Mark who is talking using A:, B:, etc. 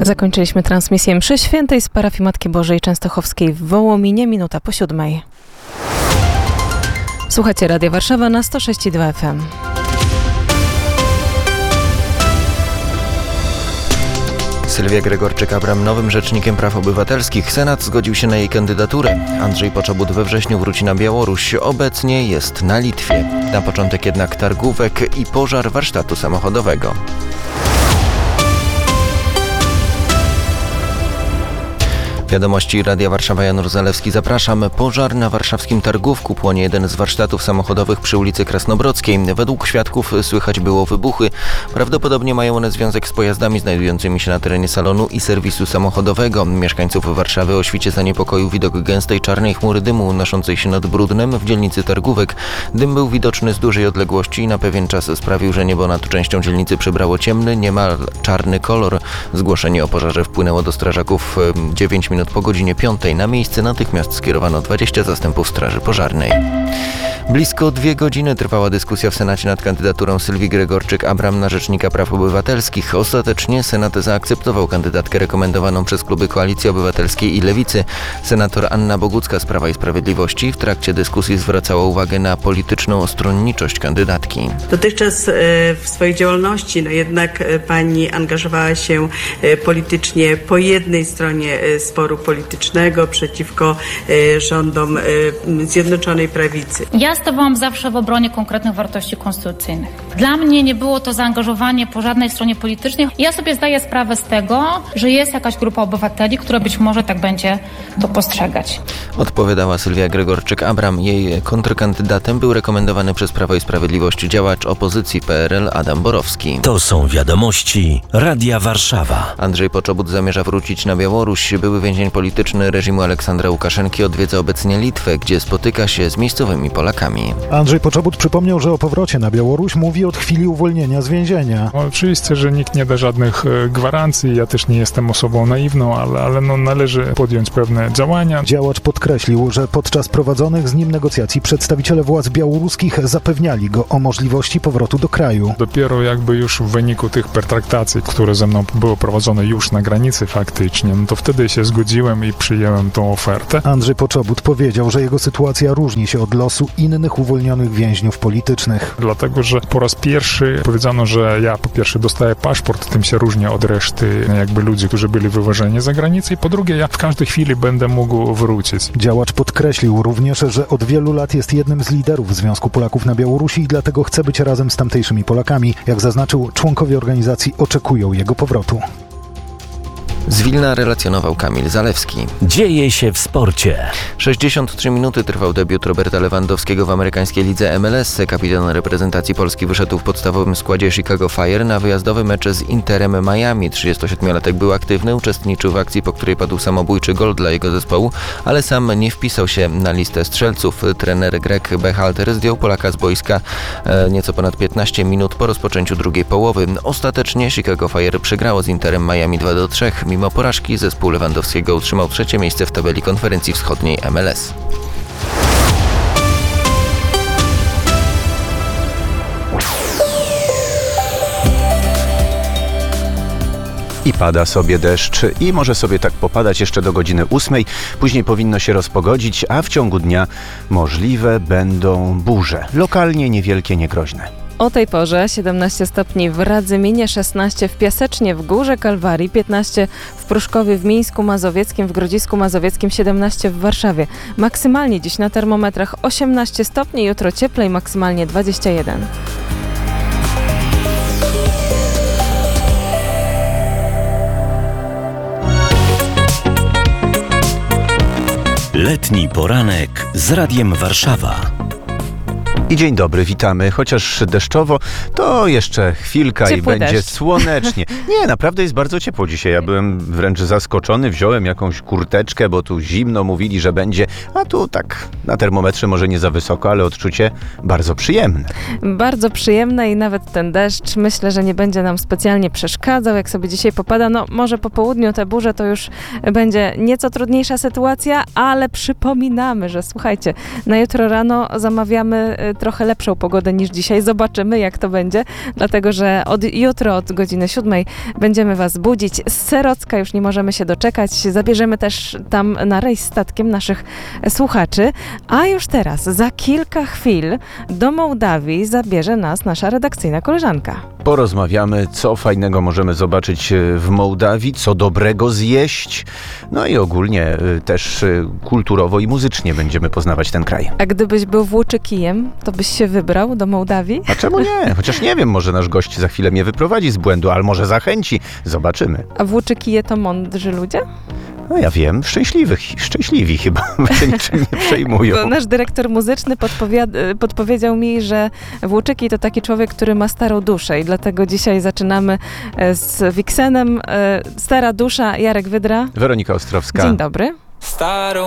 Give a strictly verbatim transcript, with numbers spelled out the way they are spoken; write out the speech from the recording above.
A: Zakończyliśmy transmisję mszy świętej z parafii Matki Bożej Częstochowskiej w Wołominie, minuta po siódmej. Słuchajcie Radia Warszawa na sto sześć i dwa F M.
B: Sylwia Gregorczyk-Abram nowym rzecznikiem praw obywatelskich. Senat zgodził się na jej kandydaturę. Andrzej Poczobut we wrześniu wróci na Białoruś. Obecnie jest na Litwie. Na początek jednak targówek i pożar warsztatu samochodowego. Wiadomości Radia Warszawa, Janusz Zalewski, zapraszam. Pożar na warszawskim Targówku. Płonie jeden z warsztatów samochodowych przy ulicy Krasnobrodzkiej. Według świadków słychać było wybuchy. Prawdopodobnie mają one związek z pojazdami znajdującymi się na terenie salonu i serwisu samochodowego. Mieszkańców Warszawy o świcie zaniepokoił widok gęstej czarnej chmury dymu unoszącej się nad Brudnem w dzielnicy Targówek. Dym był widoczny z dużej odległości i na pewien czas sprawił, że niebo nad częścią dzielnicy przybrało ciemny, niemal czarny kolor. Zgłoszenie o pożarze wpłynęło do strażaków dziewięć minut po godzinie piątej. Na miejsce natychmiast skierowano dwadzieścia zastępów straży pożarnej. Blisko dwie godziny trwała dyskusja w Senacie nad kandydaturą Sylwii Gregorczyk-Abram na rzecznika praw obywatelskich. Ostatecznie Senat zaakceptował kandydatkę rekomendowaną przez kluby Koalicji Obywatelskiej i Lewicy. Senator Anna Bogucka z Prawa i Sprawiedliwości w trakcie dyskusji zwracała uwagę na polityczną stronniczość kandydatki.
C: Dotychczas w swojej działalności no jednak pani angażowała się politycznie po jednej stronie sporu politycznego przeciwko rządom Zjednoczonej Prawicy.
D: Ja stawałam zawsze w obronie konkretnych wartości konstytucyjnych. Dla mnie nie było to zaangażowanie po żadnej stronie politycznej. Ja sobie zdaję sprawę z tego, że jest jakaś grupa obywateli, która być może tak będzie to postrzegać.
B: Odpowiadała Sylwia Gregorczyk-Abram. Jej kontrkandydatem był rekomendowany przez Prawo i Sprawiedliwość działacz opozycji P R L Adam Borowski.
E: To są wiadomości Radia Warszawa.
B: Andrzej Poczobut zamierza wrócić na Białoruś. Były więzień polityczny reżimu Aleksandra Łukaszenki odwiedza obecnie Litwę, gdzie spotyka się z miejscowymi Polakami.
F: Andrzej Poczobut przypomniał, że o powrocie na Białoruś mówi od chwili uwolnienia z więzienia.
G: Oczywiście, że nikt nie da żadnych gwarancji, ja też nie jestem osobą naiwną, ale, ale no, należy podjąć pewne działania.
F: Działacz podkreślił, że podczas prowadzonych z nim negocjacji przedstawiciele władz białoruskich zapewniali go o możliwości powrotu do kraju.
G: Dopiero jakby już w wyniku tych pertraktacji, które ze mną były prowadzone już na granicy faktycznie, no to wtedy się zgodziłem i przyjąłem tą ofertę.
F: Andrzej Poczobut powiedział, że jego sytuacja różni się od losu innych uwolnionych więźniów politycznych.
G: Dlatego, że po raz pierwszy powiedziano, że ja po pierwsze dostaję paszport, tym się różnię od reszty jakby ludzi, którzy byli wywożeni za granicę i po drugie ja w każdej chwili będę mógł wrócić.
F: Działacz podkreślił również, że od wielu lat jest jednym z liderów Związku Polaków na Białorusi i dlatego chce być razem z tamtejszymi Polakami. Jak zaznaczył, członkowie organizacji oczekują jego powrotu.
B: Z Wilna relacjonował Kamil Zalewski.
E: Dzieje się w sporcie.
B: sześćdziesiąt trzy minuty trwał debiut Roberta Lewandowskiego w amerykańskiej lidze M L S. Kapitan reprezentacji Polski wyszedł w podstawowym składzie Chicago Fire na wyjazdowy mecz z Interem Miami. trzydziestosiedmiolatek był aktywny, uczestniczył w akcji, po której padł samobójczy gol dla jego zespołu, ale sam nie wpisał się na listę strzelców. Trener Greg Berhalter zdjął Polaka z boiska e, nieco ponad piętnaście minut po rozpoczęciu drugiej połowy. Ostatecznie Chicago Fire przegrało z Interem Miami dwa do trzech. Mimo porażki zespół Lewandowskiego utrzymał trzecie miejsce w tabeli konferencji wschodniej M L S.
H: I pada sobie deszcz i może sobie tak popadać jeszcze do godziny ósmej. Później powinno się rozpogodzić, a w ciągu dnia możliwe będą burze. Lokalnie niewielkie, niegroźne.
A: O tej porze siedemnaście stopni w Radzyminie, szesnaście w Piasecznie, w Górze Kalwarii, piętnaście w Pruszkowie, w Mińsku Mazowieckim, w Grodzisku Mazowieckim, siedemnaście w Warszawie. Maksymalnie dziś na termometrach osiemnaście stopni, jutro cieplej, maksymalnie dwadzieścia jeden.
E: Letni poranek z Radiem Warszawa.
H: I dzień dobry, witamy. Chociaż deszczowo, to jeszcze chwilka
A: Ciepły
H: i będzie
A: deszcz.
H: słonecznie. Nie, naprawdę jest bardzo ciepło dzisiaj. Ja byłem wręcz zaskoczony, wziąłem jakąś kurteczkę, bo tu zimno mówili, że będzie, a tu tak na termometrze może nie za wysoko, ale odczucie bardzo przyjemne.
A: Bardzo przyjemne i nawet ten deszcz myślę, że nie będzie nam specjalnie przeszkadzał, jak sobie dzisiaj popada. No może po południu te burze to już będzie nieco trudniejsza sytuacja, ale przypominamy, że słuchajcie, na jutro rano zamawiamy trochę lepszą pogodę niż dzisiaj. Zobaczymy, jak to będzie, dlatego że od jutro od godziny siódmej będziemy was budzić. Z Serocka już nie możemy się doczekać. Zabierzemy też tam na rejs statkiem naszych słuchaczy. A już teraz, za kilka chwil do Mołdawii zabierze nas nasza redakcyjna koleżanka.
H: Porozmawiamy, co fajnego możemy zobaczyć w Mołdawii, co dobrego zjeść. No i ogólnie y, też y, kulturowo i muzycznie będziemy poznawać ten kraj.
A: A gdybyś był włóczykijem, to byś się wybrał do Mołdawii?
H: A czemu nie? Chociaż nie wiem, może nasz gość za chwilę mnie wyprowadzi z błędu, ale może zachęci. Zobaczymy.
A: A włóczykije to mądrzy ludzie?
H: No ja wiem, szczęśliwych, szczęśliwi chyba się niczym nie przejmują.
A: Bo nasz dyrektor muzyczny podpowiad- podpowiedział mi, że Włóczyki to taki człowiek, który ma starą duszę i dlatego dzisiaj zaczynamy z Wiksenem. Stara dusza, Jarek Wydra.
H: Weronika Ostrowska.
A: Dzień dobry.
I: Starą